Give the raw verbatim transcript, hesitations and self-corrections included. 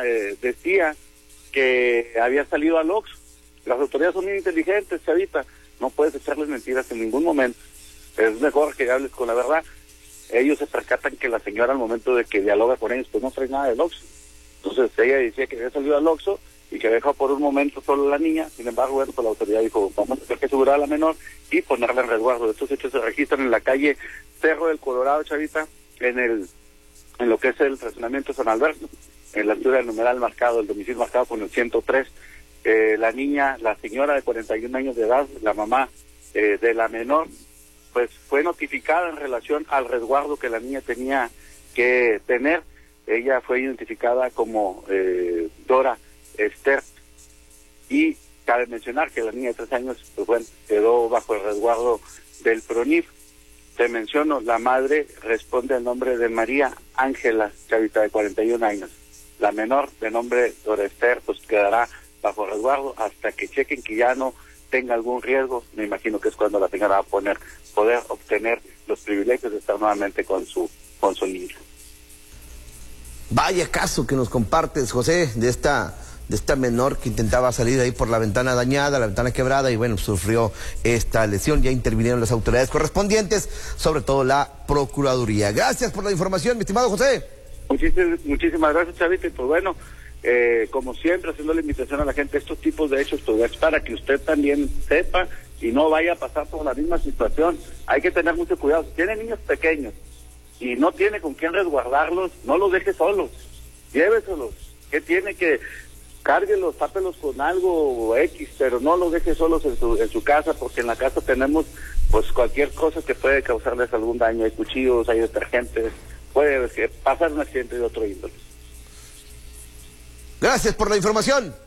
eh, decía que había salido al Oxxo. Las autoridades son muy inteligentes, chavita, no puedes echarles mentiras en ningún momento, es mejor que hables con la verdad. Ellos se percatan que la señora al momento de que dialoga con ellos, pues no trae nada del Oxxo. Entonces ella decía que había salido al Oxxo y que había dejado por un momento solo la niña. Sin embargo, bueno, pues la autoridad dijo, vamos a tener que asegurar a la menor y ponerla en resguardo. Estos hechos se registran en la calle Cerro del Colorado, chavita, en el en lo que es el fraccionamiento San Alberto, en la altura del numeral marcado, el domicilio marcado con el ciento tres. Eh, la niña, la señora de cuarenta y un años de edad, la mamá eh, de la menor, pues fue notificada en relación al resguardo que la niña tenía que tener. Ella fue identificada como eh, Dora Esther, y cabe mencionar que la niña de tres años pues bueno, quedó bajo el resguardo del PRONIF. Te menciono, la madre responde al nombre de María Ángela, chavita de cuarenta y un años. La menor, de nombre Dora Esther, pues quedará bajo resguardo hasta que chequen que ya no tenga algún riesgo. Me imagino que es cuando la señora va a poner, poder obtener los privilegios de estar nuevamente con su, con su niño. Vaya caso que nos compartes, José, de esta de esta menor que intentaba salir ahí por la ventana dañada, la ventana quebrada, y bueno, sufrió esta lesión. Ya intervinieron las autoridades correspondientes, sobre todo la Procuraduría. Gracias por la información, mi estimado José. Muchísimas, muchísimas gracias, Chavita, y pues bueno, eh, como siempre, haciendo la invitación a la gente, estos tipos de hechos, pues es para que usted también sepa y no vaya a pasar por la misma situación. Hay que tener mucho cuidado. Si tiene niños pequeños y no tiene con quién resguardarlos, no los deje solos, lléveselos. ¿Qué tiene que...? Cárguelos, tápelos con algo X, pero no los deje solos en su, en su casa, porque en la casa tenemos pues cualquier cosa que puede causarles algún daño. Hay cuchillos, hay detergentes, puede pasar un accidente de otro índole. Gracias por la información.